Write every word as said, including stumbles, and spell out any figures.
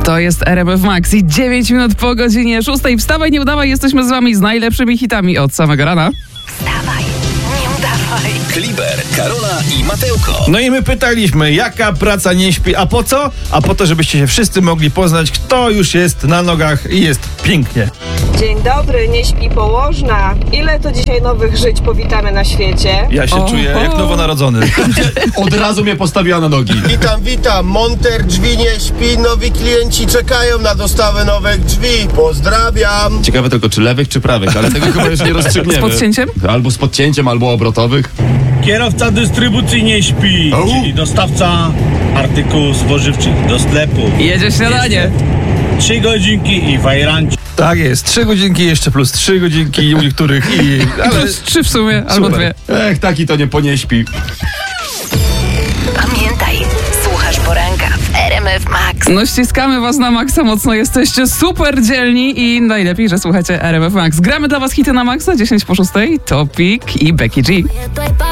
To jest R M F Max i dziewięć minut po godzinie szóstej. Wstawaj, nie udawaj, jesteśmy z wami z najlepszymi hitami od samego rana. Wstawaj, nie udawaj. Kliber, Karola i Mateuko. No i my pytaliśmy, jaka praca nie śpi, a po co? A po to, żebyście się wszyscy mogli poznać, kto już jest na nogach i jest pięknie. Dzień dobry, nie śpi położna. Ile to dzisiaj nowych żyć powitamy na świecie? Ja się Oho. czuję jak nowonarodzony. Od razu mnie postawiła na nogi. Witam, witam. Monter drzwi nie śpi. Nowi klienci czekają na dostawę nowych drzwi. Pozdrawiam. Ciekawe tylko, czy lewych, czy prawych, ale tego chyba już nie rozstrzygniemy. Z podcięciem? Albo z podcięciem, albo obrotowych. Kierowca dystrybucji nie śpi, Au. czyli dostawca artykułów spożywczych do sklepu. Jedzie śniadanie. Trzy godzinki i fajranci. Tak jest, trzy godzinki jeszcze plus trzy godzinki u niektórych i... Ale Plus trzy w sumie, albo Super. dwie. Ech, taki to nie ponieśpi. Pamiętaj, słuchasz poranka w R M F Max. No ściskamy was na maksa mocno, jesteście super dzielni i najlepiej, że słuchacie R M F Max. Gramy dla was hity na maksa, dziesięć po szóstej, Topik i Becky G.